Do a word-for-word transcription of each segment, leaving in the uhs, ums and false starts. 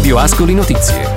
Radio Ascoli Notizie.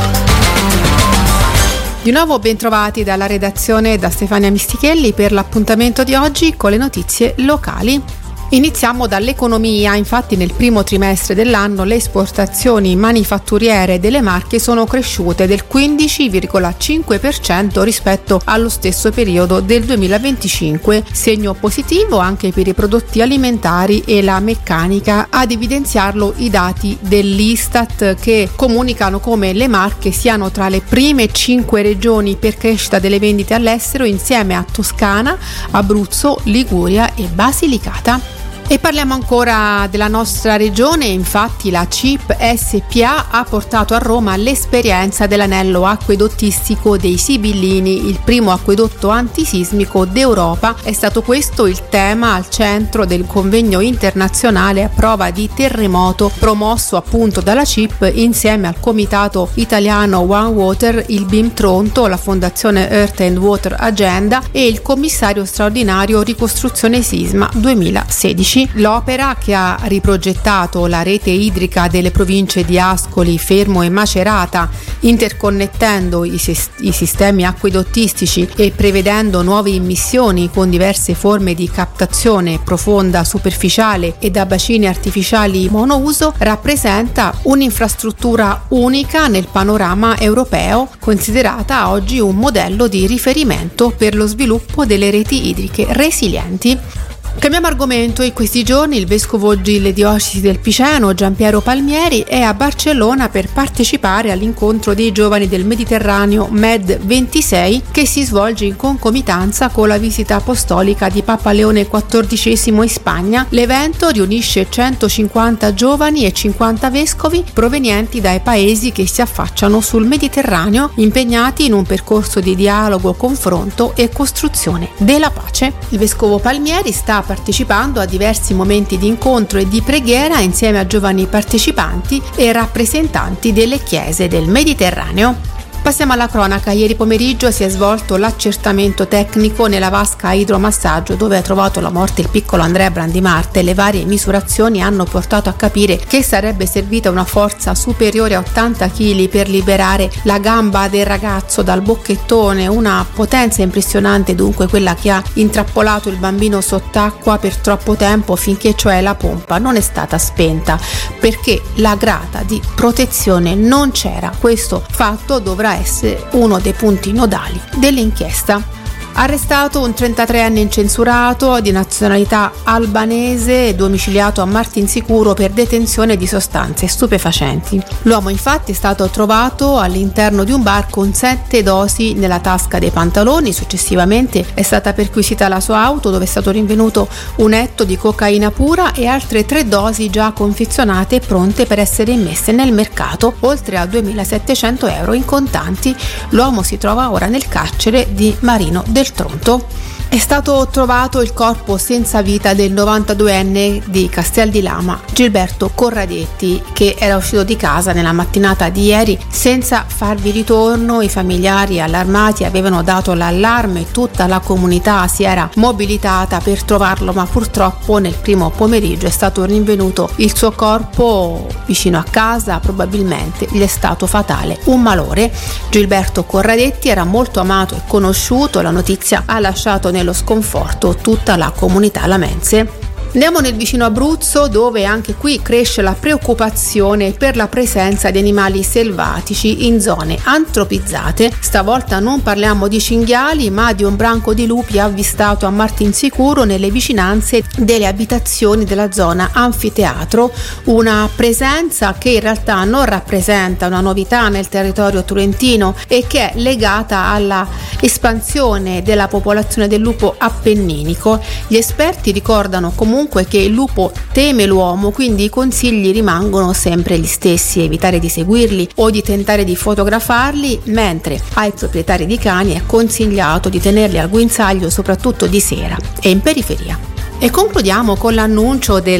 Di nuovo ben trovati dalla redazione da Stefania Mistichelli per l'appuntamento di oggi con le notizie locali. Iniziamo dall'economia. Infatti nel primo trimestre dell'anno le esportazioni manifatturiere delle Marche sono cresciute del quindici virgola cinque per cento rispetto allo stesso periodo del duemilaventicinque, segno positivo anche per i prodotti alimentari e la meccanica. Ad evidenziarlo i dati dell'Istat, che comunicano come le Marche siano tra le prime cinque regioni per crescita delle vendite all'estero insieme a Toscana, Abruzzo, Liguria e Basilicata. E parliamo ancora della nostra regione. Infatti la C I P S P A ha portato a Roma l'esperienza dell'anello acquedottistico dei Sibillini, il primo acquedotto antisismico d'Europa. È stato questo il tema al centro del convegno internazionale a prova di terremoto promosso appunto dalla C I P insieme al comitato italiano One Water, il B I M Tronto, la fondazione Earth and Water Agenda e il commissario straordinario Ricostruzione Sisma duemilasedici. L'opera, che ha riprogettato la rete idrica delle province di Ascoli, Fermo e Macerata, interconnettendo i, sis- i sistemi acquedottistici e prevedendo nuove immissioni con diverse forme di captazione profonda, superficiale e da bacini artificiali monouso, rappresenta un'infrastruttura unica nel panorama europeo, considerata oggi un modello di riferimento per lo sviluppo delle reti idriche resilienti. Cambiamo argomento. In questi giorni il vescovo della diocesi del Piceno, Giampiero Palmieri, è a Barcellona per partecipare all'incontro dei giovani del Mediterraneo Med ventisei, che si svolge in concomitanza con la visita apostolica di Papa Leone quattordicesimo in Spagna. L'evento riunisce centocinquanta giovani e cinquanta vescovi provenienti dai paesi che si affacciano sul Mediterraneo, impegnati in un percorso di dialogo, confronto e costruzione della pace. Il vescovo Palmieri sta partecipando a diversi momenti di incontro e di preghiera insieme a giovani partecipanti e rappresentanti delle chiese del Mediterraneo. Passiamo alla cronaca. Ieri pomeriggio si è svolto l'accertamento tecnico nella vasca a idromassaggio dove ha trovato la morte il piccolo Andrea Brandimarte. Le varie misurazioni hanno portato a capire che sarebbe servita una forza superiore a ottanta chili per liberare la gamba del ragazzo dal bocchettone, una potenza impressionante dunque quella che ha intrappolato il bambino sott'acqua per troppo tempo, finché cioè la pompa non è stata spenta, perché la grata di protezione non c'era. Questo fatto dovrà essere uno dei punti nodali dell'inchiesta. Arrestato un trentatreenne incensurato di nazionalità albanese, domiciliato a Martinsicuro per detenzione di sostanze stupefacenti. L'uomo infatti è stato trovato all'interno di un bar con sette dosi nella tasca dei pantaloni. Successivamente è stata perquisita la sua auto, dove è stato rinvenuto un etto di cocaina pura e altre tre dosi già confezionate e pronte per essere immesse nel mercato, oltre a duemilasettecento euro in contanti. L'uomo si trova ora nel carcere di Marino del Tronto. È stato trovato il corpo senza vita del novantaduenne di Castel di Lama, Gilberto Corradetti, che era uscito di casa nella mattinata di ieri senza farvi ritorno. I familiari allarmati avevano dato l'allarme e tutta la comunità si era mobilitata per trovarlo, ma purtroppo nel primo pomeriggio è stato rinvenuto il suo corpo vicino a casa. Probabilmente gli è stato fatale un malore. Gilberto Corradetti era molto amato e conosciuto. La notizia ha lasciato nello sconforto tutta la comunità lamense. Andiamo nel vicino Abruzzo, dove anche qui cresce la preoccupazione per la presenza di animali selvatici in zone antropizzate. Stavolta non parliamo di cinghiali, ma di un branco di lupi avvistato a Martinsicuro nelle vicinanze delle abitazioni della zona anfiteatro. Una presenza che in realtà non rappresenta una novità nel territorio turentino e che è legata alla espansione della popolazione del lupo appenninico. Gli esperti ricordano comunque che il lupo teme l'uomo, quindi i consigli rimangono sempre gli stessi: evitare di seguirli o di tentare di fotografarli, mentre ai proprietari di cani è consigliato di tenerli al guinzaglio soprattutto di sera e in periferia. E concludiamo con l'annuncio del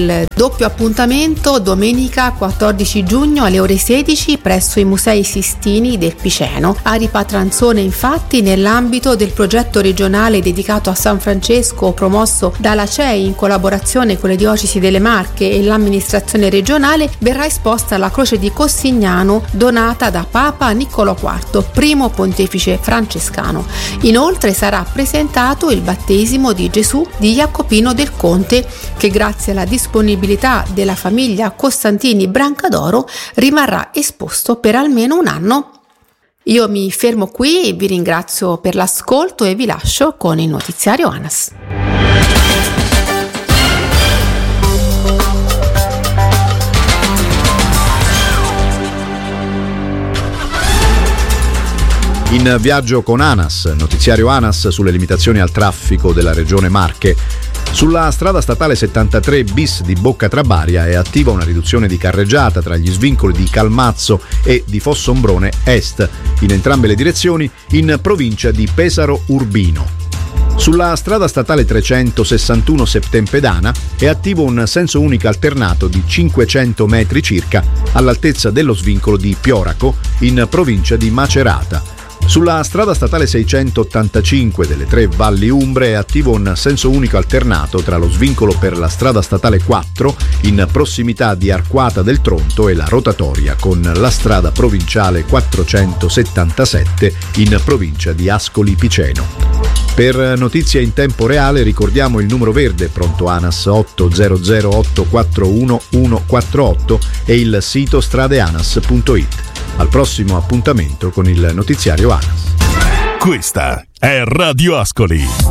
Doppio appuntamento domenica quattordici giugno alle ore sedici presso i Musei Sistini del Piceno. A Ripatranzone, infatti, nell'ambito del progetto regionale dedicato a San Francesco promosso dalla C E I in collaborazione con le diocesi delle Marche e l'amministrazione regionale, verrà esposta la croce di Cossignano donata da Papa Niccolò quarto, primo pontefice francescano. Inoltre sarà presentato il battesimo di Gesù di Jacopino del Conte, che grazie alla disponibilità della famiglia Costantini Brancadoro rimarrà esposto per almeno un anno. Io mi fermo qui, vi ringrazio per l'ascolto e vi lascio con il notiziario ANAS. In viaggio con ANAS, notiziario ANAS sulle limitazioni al traffico della regione Marche. Sulla strada statale settantatré bis di Boccatrabaria è attiva una riduzione di carreggiata tra gli svincoli di Calmazzo e di Fossombrone Est, in entrambe le direzioni, in provincia di Pesaro Urbino. Sulla strada statale trecentosessantuno Septempedana è attivo un senso unico alternato di cinquecento metri circa all'altezza dello svincolo di Pioraco, in provincia di Macerata. Sulla strada statale seicentottantacinque delle tre Valli Umbre è attivo un senso unico alternato tra lo svincolo per la strada statale quattro in prossimità di Arquata del Tronto e la rotatoria con la strada provinciale quattrocentosettantasette in provincia di Ascoli Piceno. Per notizie in tempo reale ricordiamo il numero verde pronto ANAS otto zero zero otto quattro uno uno quattro otto e il sito stradeanas punto it. Al prossimo appuntamento con il notiziario ANAS. Questa è Radio Ascoli.